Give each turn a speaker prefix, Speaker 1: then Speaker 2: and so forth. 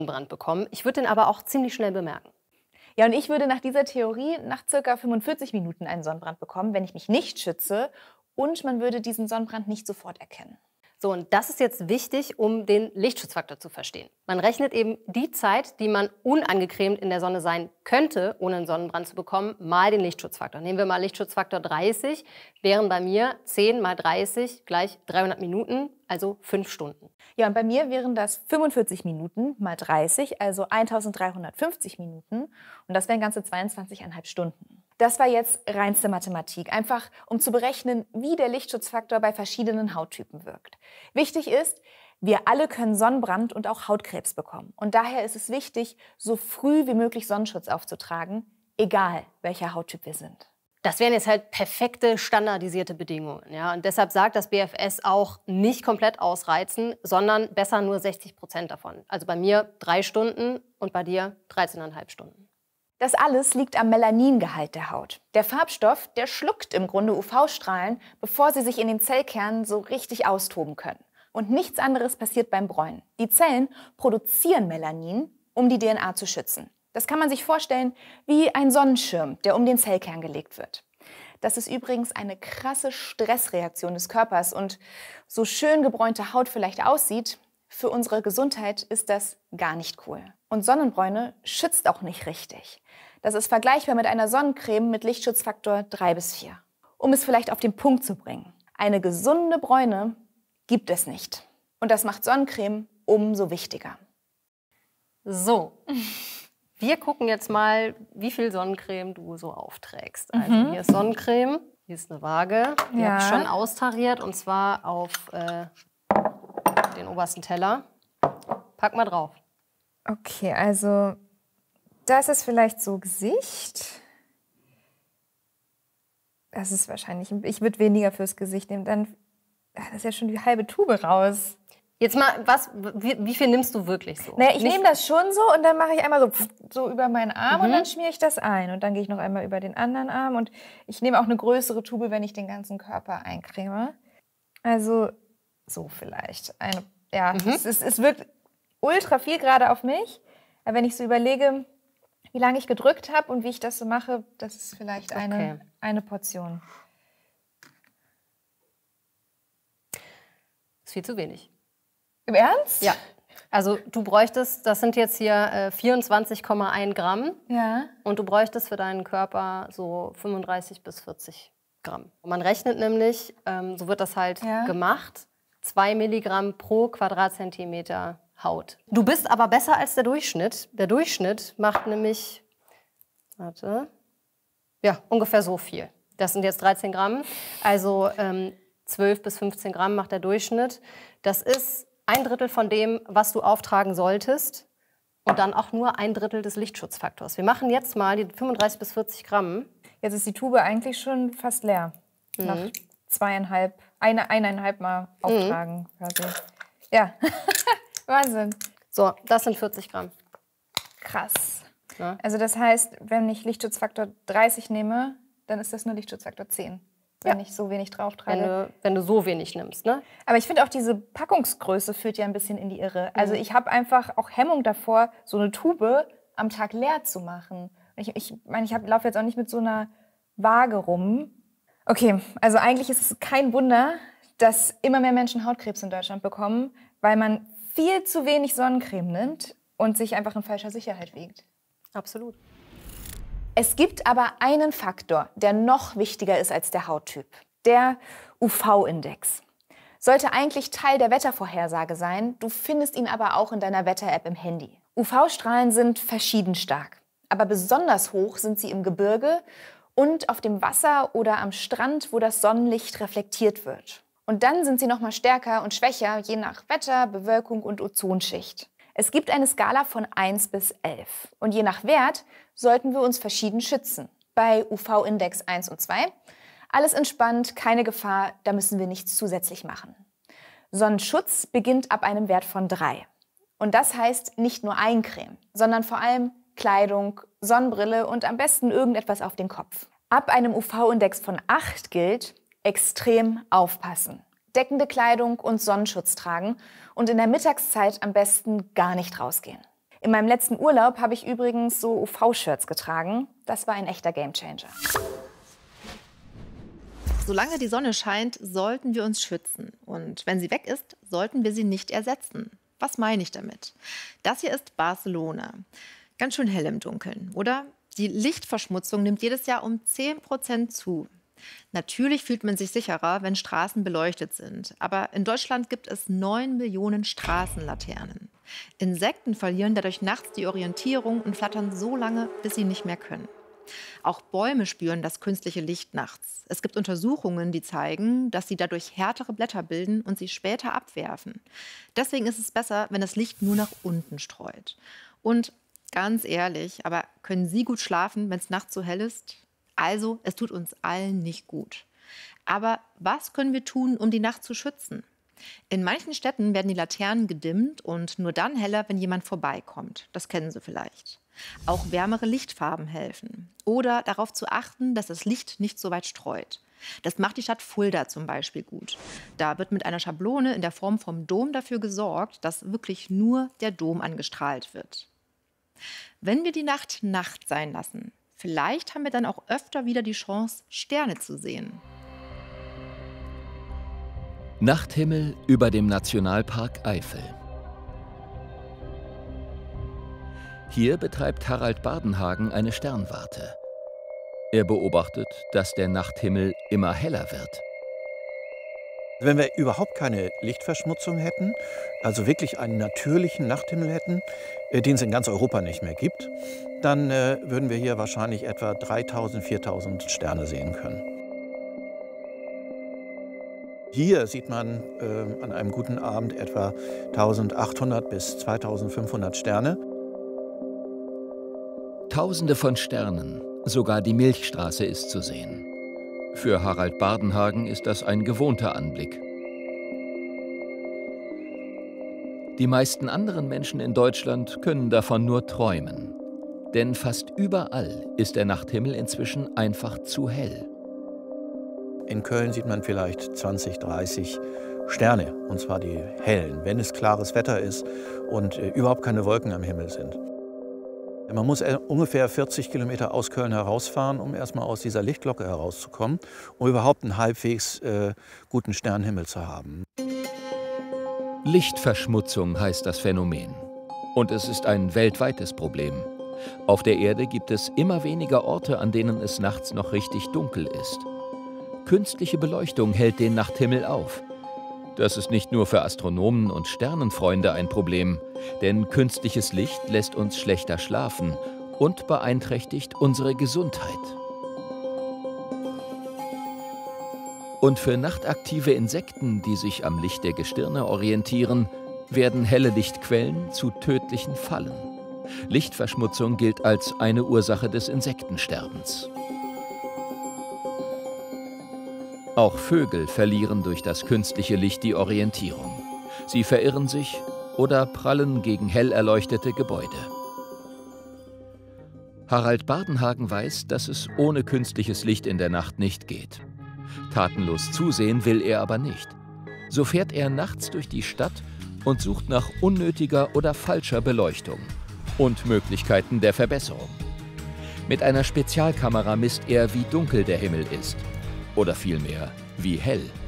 Speaker 1: Sonnenbrand bekommen. Ich würde den aber auch ziemlich schnell bemerken.
Speaker 2: Ja, und ich würde nach dieser Theorie nach ca. 45 Minuten einen Sonnenbrand bekommen, wenn ich mich nicht schütze, und man würde diesen Sonnenbrand nicht sofort erkennen.
Speaker 1: So, und das ist jetzt wichtig, um den Lichtschutzfaktor zu verstehen. Man rechnet eben die Zeit, die man unangecremt in der Sonne sein könnte, ohne einen Sonnenbrand zu bekommen, mal den Lichtschutzfaktor. Nehmen wir mal Lichtschutzfaktor 30, wären bei mir 10 mal 30 gleich 300 Minuten, also 5 Stunden.
Speaker 2: Ja, und bei mir wären das 45 Minuten mal 30, also 1350 Minuten. Und das wären ganze 22,5 Stunden. Das war jetzt reinste Mathematik, einfach um zu berechnen, wie der Lichtschutzfaktor bei verschiedenen Hauttypen wirkt. Wichtig ist, wir alle können Sonnenbrand und auch Hautkrebs bekommen. Und daher ist es wichtig, so früh wie möglich Sonnenschutz aufzutragen, egal welcher Hauttyp wir sind.
Speaker 1: Das wären jetzt halt perfekte, standardisierte Bedingungen. Ja? Und deshalb sagt das BfS auch nicht komplett ausreizen, sondern besser nur 60% davon. Also bei mir 3 Stunden und bei dir 13,5 Stunden.
Speaker 2: Das alles liegt am Melaningehalt der Haut. Der Farbstoff, der schluckt im Grunde UV-Strahlen, bevor sie sich in den Zellkernen so richtig austoben können. Und nichts anderes passiert beim Bräunen. Die Zellen produzieren Melanin, um die DNA zu schützen. Das kann man sich vorstellen wie ein Sonnenschirm, der um den Zellkern gelegt wird. Das ist übrigens eine krasse Stressreaktion des Körpers. Und so schön gebräunte Haut vielleicht aussieht, für unsere Gesundheit ist das gar nicht cool. Und Sonnenbräune schützt auch nicht richtig. Das ist vergleichbar mit einer Sonnencreme mit Lichtschutzfaktor 3 bis 4. Um es vielleicht auf den Punkt zu bringen: Eine gesunde Bräune gibt es nicht. Und das macht Sonnencreme umso wichtiger.
Speaker 1: So, wir gucken jetzt mal, wie viel Sonnencreme du so aufträgst. Also hier ist Sonnencreme, hier ist eine Waage. Die habe ich schon austariert, und zwar auf den obersten Teller. Pack mal drauf.
Speaker 2: Okay, also das ist vielleicht so Gesicht. Das ist wahrscheinlich, ich würde weniger fürs Gesicht nehmen. Dann, das ist ja schon die halbe Tube raus.
Speaker 1: Jetzt mal, wie viel nimmst du wirklich so?
Speaker 2: Naja, ich nehme das schon so und dann mache ich einmal so über meinen Arm und dann schmiere ich das ein. Und dann gehe ich noch einmal über den anderen Arm und ich nehme auch eine größere Tube, wenn ich den ganzen Körper eincreme. Also so vielleicht. Es wirkt ultra viel gerade auf mich. Aber wenn ich so überlege, wie lange ich gedrückt habe und wie ich das so mache, das ist vielleicht eine Portion.
Speaker 1: Das ist viel zu wenig.
Speaker 2: Im Ernst?
Speaker 1: Ja. Also du bräuchtest, das sind jetzt hier 24,1 Gramm.
Speaker 2: Ja.
Speaker 1: Und du bräuchtest für deinen Körper so 35 bis 40 Gramm. Man rechnet nämlich, so wird das halt gemacht, 2 Milligramm pro Quadratzentimeter Haut. Du bist aber besser als der Durchschnitt. Der Durchschnitt macht nämlich, ungefähr so viel. Das sind jetzt 13 Gramm, also 12 bis 15 Gramm macht der Durchschnitt. Das ist 1/3 von dem, was du auftragen solltest, und dann auch nur 1/3 des Lichtschutzfaktors. Wir machen jetzt mal die 35 bis 40 Gramm.
Speaker 2: Jetzt ist die Tube eigentlich schon fast leer. Nach 1,5 Mal auftragen quasi. Ja, Wahnsinn.
Speaker 1: So, das sind 40 Gramm.
Speaker 2: Krass.
Speaker 1: Ja.
Speaker 2: Also das heißt, wenn ich Lichtschutzfaktor 30 nehme, dann ist das nur Lichtschutzfaktor 10. Wenn ich so wenig drauf trage.
Speaker 1: Wenn du so wenig nimmst, ne?
Speaker 2: Aber ich finde auch, diese Packungsgröße führt ja ein bisschen in die Irre. Also ich habe einfach auch Hemmung davor, so eine Tube am Tag leer zu machen. Ich laufe jetzt auch nicht mit so einer Waage rum. Okay, also eigentlich ist es kein Wunder, dass immer mehr Menschen Hautkrebs in Deutschland bekommen, weil man viel zu wenig Sonnencreme nimmt und sich einfach in falscher Sicherheit wiegt.
Speaker 1: Absolut.
Speaker 2: Es gibt aber einen Faktor, der noch wichtiger ist als der Hauttyp. Der UV-Index. Sollte eigentlich Teil der Wettervorhersage sein, du findest ihn aber auch in deiner Wetter-App im Handy. UV-Strahlen sind verschieden stark, aber besonders hoch sind sie im Gebirge und auf dem Wasser oder am Strand, wo das Sonnenlicht reflektiert wird. Und dann sind sie noch mal stärker und schwächer, je nach Wetter, Bewölkung und Ozonschicht. Es gibt eine Skala von 1 bis 11. Und je nach Wert sollten wir uns verschieden schützen. Bei UV-Index 1 und 2, alles entspannt, keine Gefahr, da müssen wir nichts zusätzlich machen. Sonnenschutz beginnt ab einem Wert von 3. Und das heißt nicht nur Eincreme, sondern vor allem Kleidung, Sonnenbrille und am besten irgendetwas auf den Kopf. Ab einem UV-Index von 8 gilt: extrem aufpassen. Deckende Kleidung und Sonnenschutz tragen und in der Mittagszeit am besten gar nicht rausgehen. In meinem letzten Urlaub habe ich übrigens so UV-Shirts getragen. Das war ein echter Gamechanger.
Speaker 3: Solange die Sonne scheint, sollten wir uns schützen. Und wenn sie weg ist, sollten wir sie nicht ersetzen. Was meine ich damit? Das hier ist Barcelona. Ganz schön hell im Dunkeln, oder? Die Lichtverschmutzung nimmt jedes Jahr um 10% zu. Natürlich fühlt man sich sicherer, wenn Straßen beleuchtet sind. Aber in Deutschland gibt es 9 Millionen Straßenlaternen. Insekten verlieren dadurch nachts die Orientierung und flattern so lange, bis sie nicht mehr können. Auch Bäume spüren das künstliche Licht nachts. Es gibt Untersuchungen, die zeigen, dass sie dadurch härtere Blätter bilden und sie später abwerfen. Deswegen ist es besser, wenn das Licht nur nach unten streut. Und ganz ehrlich, aber können Sie gut schlafen, wenn es nachts so hell ist? Also, es tut uns allen nicht gut. Aber was können wir tun, um die Nacht zu schützen? In manchen Städten werden die Laternen gedimmt und nur dann heller, wenn jemand vorbeikommt. Das kennen Sie vielleicht. Auch wärmere Lichtfarben helfen. Oder darauf zu achten, dass das Licht nicht so weit streut. Das macht die Stadt Fulda zum Beispiel gut. Da wird mit einer Schablone in der Form vom Dom dafür gesorgt, dass wirklich nur der Dom angestrahlt wird. Wenn wir die Nacht Nacht sein lassen, vielleicht haben wir dann auch öfter wieder die Chance, Sterne zu sehen.
Speaker 4: Nachthimmel über dem Nationalpark Eifel. Hier betreibt Harald Bardenhagen eine Sternwarte. Er beobachtet, dass der Nachthimmel immer heller wird.
Speaker 5: Wenn wir überhaupt keine Lichtverschmutzung hätten, also wirklich einen natürlichen Nachthimmel hätten, den es in ganz Europa nicht mehr gibt, dann würden wir hier wahrscheinlich etwa 3000, 4000 Sterne sehen können. Hier sieht man an einem guten Abend etwa 1800 bis 2500 Sterne.
Speaker 4: Tausende von Sternen, sogar die Milchstraße ist zu sehen. Für Harald Bardenhagen ist das ein gewohnter Anblick. Die meisten anderen Menschen in Deutschland können davon nur träumen. Denn fast überall ist der Nachthimmel inzwischen einfach zu hell.
Speaker 5: In Köln sieht man vielleicht 20, 30 Sterne, und zwar die hellen, wenn es klares Wetter ist und überhaupt keine Wolken am Himmel sind. Man muss ungefähr 40 Kilometer aus Köln herausfahren, um erstmal aus dieser Lichtglocke herauszukommen, um überhaupt einen halbwegs guten Sternenhimmel zu haben.
Speaker 4: Lichtverschmutzung heißt das Phänomen. Und es ist ein weltweites Problem. Auf der Erde gibt es immer weniger Orte, an denen es nachts noch richtig dunkel ist. Künstliche Beleuchtung hält den Nachthimmel auf. Das ist nicht nur für Astronomen und Sternenfreunde ein Problem, denn künstliches Licht lässt uns schlechter schlafen und beeinträchtigt unsere Gesundheit. Und für nachtaktive Insekten, die sich am Licht der Gestirne orientieren, werden helle Lichtquellen zu tödlichen Fallen. Lichtverschmutzung gilt als eine Ursache des Insektensterbens. Auch Vögel verlieren durch das künstliche Licht die Orientierung. Sie verirren sich oder prallen gegen hell erleuchtete Gebäude. Harald Bardenhagen weiß, dass es ohne künstliches Licht in der Nacht nicht geht. Tatenlos zusehen will er aber nicht. So fährt er nachts durch die Stadt und sucht nach unnötiger oder falscher Beleuchtung und Möglichkeiten der Verbesserung. Mit einer Spezialkamera misst er, wie dunkel der Himmel ist. Oder vielmehr, wie hell.